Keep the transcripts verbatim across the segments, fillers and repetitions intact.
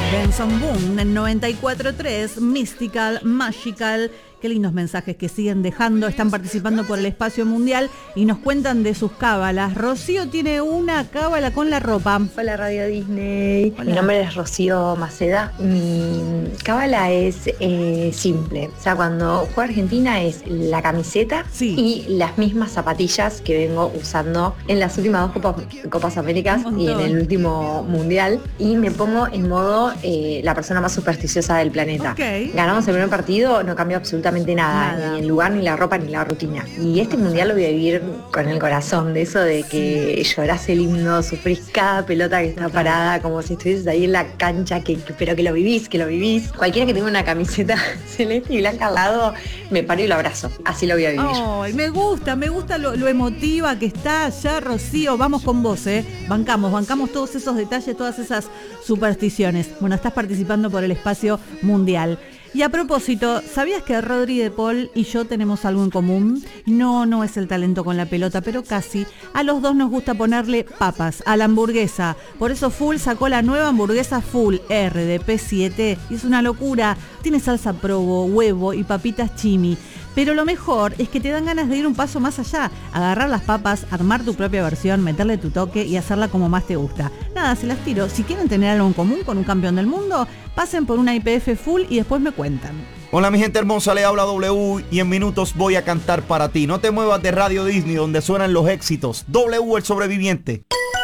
Benson Boone en noventa y cuatro punto tres, Mystical, Magical. Qué lindos mensajes que siguen dejando, están participando por el espacio mundial y nos cuentan de sus cábalas. Rocío tiene una cábala con la ropa. Hola Radio Disney, Hola. Mi nombre es Rocío Maceda. Mi cábala es eh, simple, o sea, cuando juego a Argentina es la camiseta Sí. y las mismas zapatillas que vengo usando en las últimas dos Copas, Copas Américas Un y en montón. el último Mundial, y me pongo en modo eh, la persona más supersticiosa del planeta. Ok. Ganamos el primer partido, no cambio absolutamente nada, Nada. ni el lugar, ni la ropa, ni la rutina. Y este Mundial lo voy a vivir con el corazón, de eso de que llorás el himno, sufrís cada pelota que está parada, como si estuvieses ahí en la cancha, que, que- pero que lo vivís, que lo vivís. Cualquiera que tenga una camiseta celeste y blanca al lado, me paro y lo abrazo. Así lo voy a vivir. Ay, me gusta, me gusta lo, lo emotiva que está ya, Rocío. Vamos con vos, ¿eh? Bancamos, bancamos todos esos detalles, todas esas supersticiones. Bueno, estás participando por el espacio mundial. Y a propósito, ¿sabías que Rodri de Paul y yo tenemos algo en común? No, no es el talento con la pelota, pero casi. A los dos nos gusta ponerle papas a la hamburguesa. Por eso Full sacó la nueva hamburguesa Full R de P siete. Y es una locura. Tiene salsa provo, huevo y papitas chimi. Pero lo mejor es que te dan ganas de ir un paso más allá, agarrar las papas, armar tu propia versión, meterle tu toque y hacerla como más te gusta. Nada, se las tiro. Si quieren tener algo en común con un campeón del mundo, pasen por una I P F Full y después me cuentan. Hola mi gente hermosa, le habla W y en minutos voy a cantar para ti. No te muevas de Radio Disney donde suenan los éxitos. W el sobreviviente.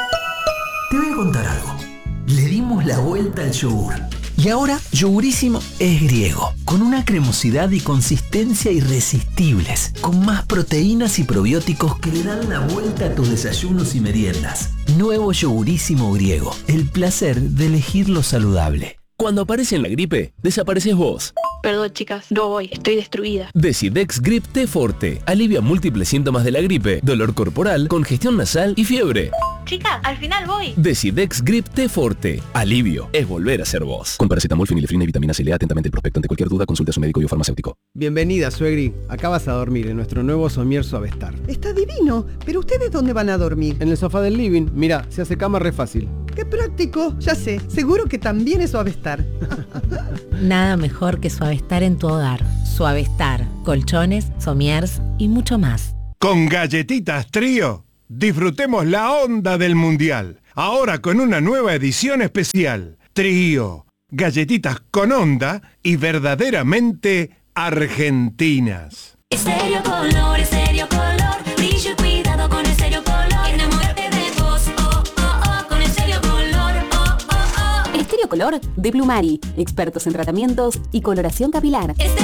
Te voy a contar algo. Le dimos la vuelta al yogur. Y ahora Yogurísimo es griego, con una cremosidad y consistencia irresistibles, con más proteínas y probióticos que le dan la vuelta a tus desayunos y meriendas. Nuevo Yogurísimo griego, el placer de elegir lo saludable. Cuando aparece en la gripe, desapareces vos. Perdón, chicas, no voy, estoy destruida. Decidex Grip T Forte alivia múltiples síntomas de la gripe, dolor corporal, congestión nasal y fiebre. Chicas, al final voy. Decidex Grip T Forte. Alivio es volver a ser vos. Con paracetamol, fenilefrina y vitamina C. Lea atentamente el prospecto. Ante cualquier duda, consulte a su médico y o farmacéutico. Bienvenida, suegri. Acá vas a dormir en nuestro nuevo somier Suavestar. Está divino, pero ¿ustedes dónde van a dormir? En el sofá del living, mira, se hace cama re fácil. ¡Qué práctico! Ya sé, seguro que también es Suavestar. Nada mejor que Suavestar en tu hogar. Suavestar, colchones, somiers y mucho más. Con Galletitas Trío, disfrutemos la onda del Mundial. Ahora con una nueva edición especial. Trío, galletitas con onda y verdaderamente argentinas. Estéreo color, estéreo color, brillo y cuidado con estéreo color. Enamórate de vos, oh, oh, oh, con estéreo color, oh, oh, oh. Estéreo Color de Plumari, expertos en tratamientos y coloración capilar.